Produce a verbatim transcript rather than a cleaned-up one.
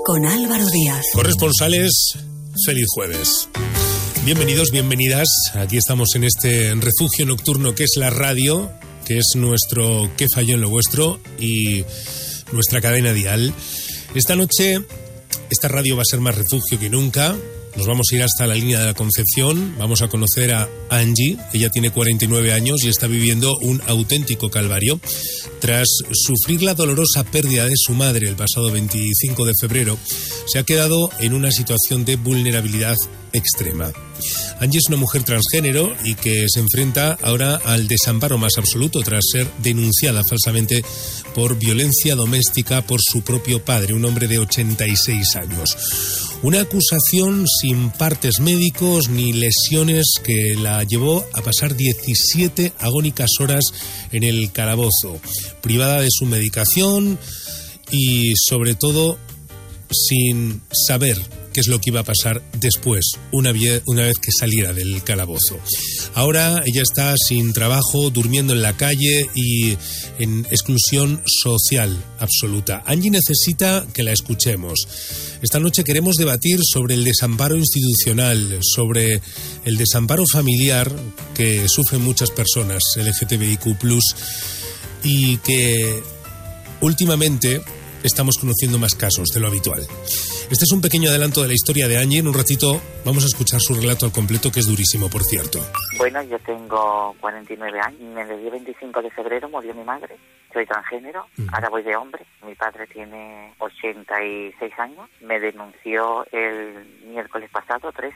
con Álvaro Díaz. Corresponsales, feliz jueves. Bienvenidos, bienvenidas. Aquí estamos en este refugio nocturno que es la radio, que es nuestro ¿Qué falló en lo vuestro? Y nuestra cadena dial. Esta noche, esta radio va a ser más refugio que nunca. Nos vamos a ir hasta la línea de la Concepción. Vamos a conocer a Angie. Ella tiene cuarenta y nueve años y está viviendo un auténtico calvario. Tras sufrir la dolorosa pérdida de su madre el pasado veinticinco de febrero, se ha quedado en una situación de vulnerabilidad extrema. Angie es una mujer transgénero y que se enfrenta ahora al desamparo más absoluto tras ser denunciada falsamente por violencia doméstica por su propio padre, un hombre de ochenta y seis años. Una acusación sin partes médicos ni lesiones que la llevó a pasar diecisiete agónicas horas en el calabozo, privada de su medicación y, sobre todo, sin saber qué es lo que iba a pasar después, una vez, una vez que saliera del calabozo. Ahora ella está sin trabajo, durmiendo en la calle y en exclusión social absoluta. Angie necesita que la escuchemos. Esta noche queremos debatir sobre el desamparo institucional, sobre el desamparo familiar que sufren muchas personas L G T B I Q plus, y que últimamente estamos conociendo más casos de lo habitual. Este es un pequeño adelanto de la historia de Angie. En un ratito vamos a escuchar su relato al completo, que es durísimo, por cierto. Bueno, yo tengo cuarenta y nueve años. En el día veinticinco de febrero murió mi madre. Soy transgénero, uh-huh. Ahora voy de hombre. Mi padre tiene ochenta y seis años. Me denunció el miércoles pasado, trece,